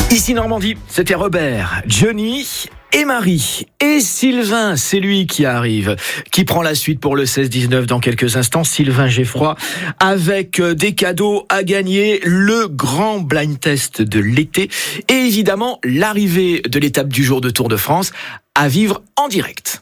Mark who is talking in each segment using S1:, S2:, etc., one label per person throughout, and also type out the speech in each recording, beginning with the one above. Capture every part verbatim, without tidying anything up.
S1: Ici Normandie, c'était Robert, Johnny et Marie. Et Sylvain, c'est lui qui arrive, qui prend la suite pour le seize dix-neuf dans quelques instants. Sylvain Geffroy, avec des cadeaux à gagner, le grand blind test de l'été et évidemment l'arrivée de l'étape du jour de Tour de France à vivre en direct.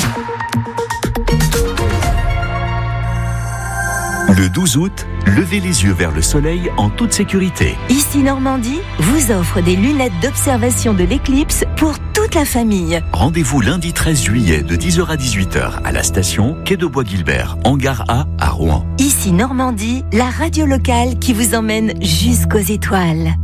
S2: Le douze août, levez les yeux vers le soleil en toute sécurité.
S3: Ici Normandie vous offre des lunettes d'observation de l'éclipse pour toute la famille.
S2: Rendez-vous lundi treize juillet de dix heures à dix-huit heures à la station Quai de Bois-Guilbert, Hangar A à Rouen.
S3: Ici Normandie, la radio locale qui vous emmène jusqu'aux étoiles.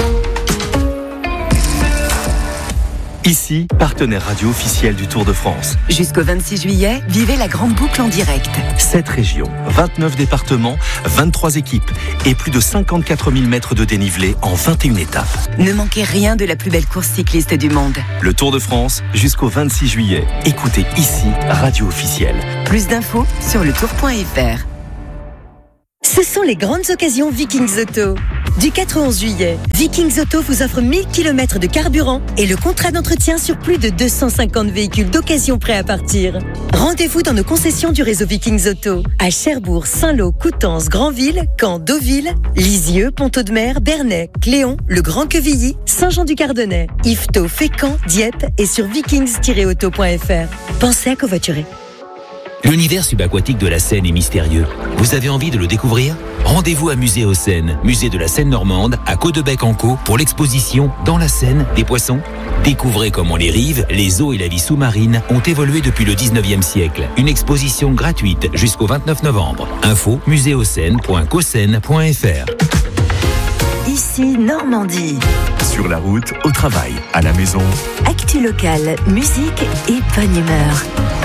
S2: Ici, partenaire radio officiel du Tour de France.
S4: Jusqu'au vingt-six juillet, vivez la grande boucle en direct.
S2: sept régions, vingt-neuf départements, vingt-trois équipes et plus de cinquante-quatre mille mètres de dénivelé en vingt et une étapes.
S4: Ne manquez rien de la plus belle course cycliste du monde.
S2: Le Tour de France jusqu'au vingt-six juillet. Écoutez ici, radio officielle.
S4: Plus d'infos sur le tour point f r.
S3: Ce sont les grandes occasions Vikings Auto. Du quatre au onze juillet, Vikings Auto vous offre mille kilomètres de carburant et le contrat d'entretien sur plus de deux cent cinquante véhicules d'occasion prêts à partir. Rendez-vous dans nos concessions du réseau Vikings Auto à Cherbourg, Saint-Lô, Coutances, Granville, Caen, Deauville, Lisieux, Pont-Audemer, Bernay, Cléon, Le Grand-Quevilly, Saint-Jean-du-Cardonnais, Yvetot, Fécamp, Dieppe et sur vikings tiret auto point f r. Pensez à covoiturer.
S5: L'univers subaquatique de la Seine est mystérieux. Vous avez envie de le découvrir ? Rendez-vous à Musée aux Seines, musée de la Seine normande, à Caudebec-en-Caux, pour l'exposition Dans la Seine des poissons. Découvrez comment les rives, les eaux et la vie sous-marine ont évolué depuis le dix-neuvième siècle. Une exposition gratuite jusqu'au vingt-neuf novembre. Info muséocène point coscène point f r.
S3: Ici Normandie.
S2: Sur la route, au travail, à la maison.
S3: Actu locale, musique et bonne humeur.